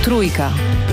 Trójka.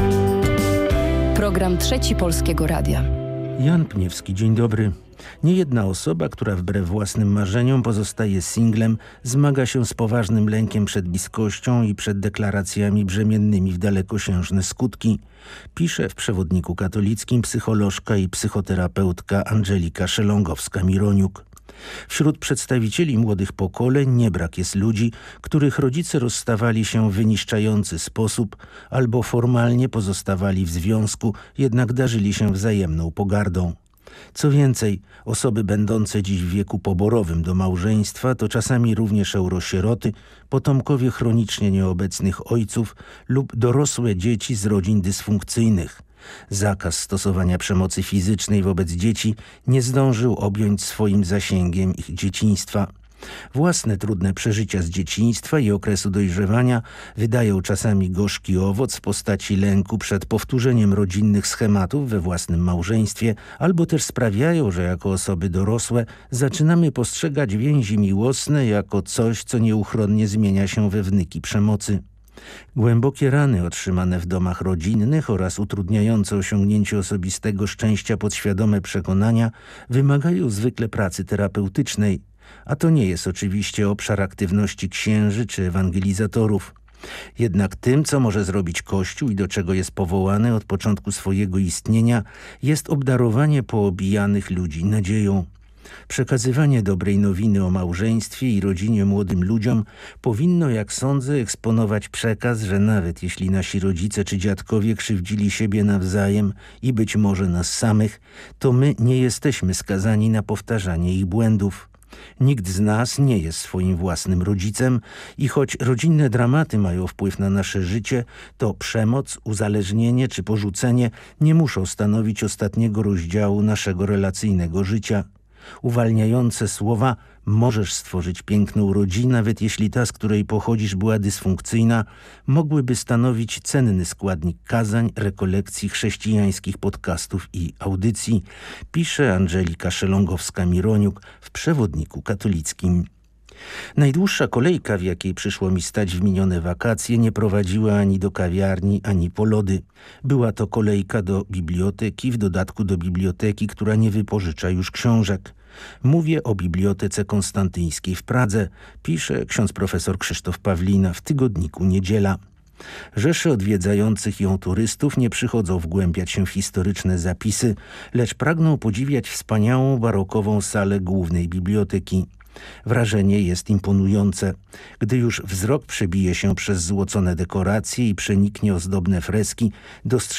Program Trzeci Polskiego Radia. Jan Pniewski, dzień dobry. Niejedna osoba, która wbrew własnym marzeniom pozostaje singlem, zmaga się z poważnym lękiem przed bliskością i przed deklaracjami brzemiennymi w dalekosiężne skutki. Pisze w przewodniku katolickim psycholożka i psychoterapeutka Andżelika Szelongowska-Mironiuk. Wśród przedstawicieli młodych pokoleń nie brak jest ludzi, których rodzice rozstawali się w wyniszczający sposób albo formalnie pozostawali w związku, jednak darzyli się wzajemną pogardą. Co więcej, osoby będące dziś w wieku poborowym do małżeństwa to czasami również eurosieroty, potomkowie chronicznie nieobecnych ojców lub dorosłe dzieci z rodzin dysfunkcyjnych. Zakaz stosowania przemocy fizycznej wobec dzieci nie zdążył objąć swoim zasięgiem ich dzieciństwa. Własne trudne przeżycia z dzieciństwa i okresu dojrzewania wydają czasami gorzki owoc w postaci lęku przed powtórzeniem rodzinnych schematów we własnym małżeństwie, albo też sprawiają, że jako osoby dorosłe zaczynamy postrzegać więzi miłosne jako coś, co nieuchronnie zmienia się we wnyki przemocy. Głębokie rany otrzymane w domach rodzinnych oraz utrudniające osiągnięcie osobistego szczęścia podświadome przekonania wymagają zwykle pracy terapeutycznej, a to nie jest oczywiście obszar aktywności księży czy ewangelizatorów. Jednak tym, co może zrobić Kościół i do czego jest powołany od początku swojego istnienia, jest obdarowanie poobijanych ludzi nadzieją. Przekazywanie dobrej nowiny o małżeństwie i rodzinie młodym ludziom powinno, jak sądzę, eksponować przekaz, że nawet jeśli nasi rodzice czy dziadkowie krzywdzili siebie nawzajem i być może nas samych, to my nie jesteśmy skazani na powtarzanie ich błędów. Nikt z nas nie jest swoim własnym rodzicem i choć rodzinne dramaty mają wpływ na nasze życie, to przemoc, uzależnienie czy porzucenie nie muszą stanowić ostatniego rozdziału naszego relacyjnego życia. Uwalniające słowa „możesz stworzyć piękną rodzinę, nawet jeśli ta, z której pochodzisz, była dysfunkcyjna”, mogłyby stanowić cenny składnik kazań, rekolekcji, chrześcijańskich podcastów i audycji, pisze Andżelika Szelongowska-Mironiuk w przewodniku katolickim. Najdłuższa kolejka, w jakiej przyszło mi stać w minione wakacje, nie prowadziła ani do kawiarni, ani po lody. Była to kolejka do biblioteki, w dodatku do biblioteki, która nie wypożycza już książek. Mówię o Bibliotece Konstantyńskiej w Pradze, pisze ksiądz profesor Krzysztof Pawlina w tygodniku Niedziela. Rzesze odwiedzających ją turystów nie przychodzą wgłębiać się w historyczne zapisy, lecz pragną podziwiać wspaniałą barokową salę głównej biblioteki. Wrażenie jest imponujące. Gdy już wzrok przebije się przez złocone dekoracje i przeniknie ozdobne freski,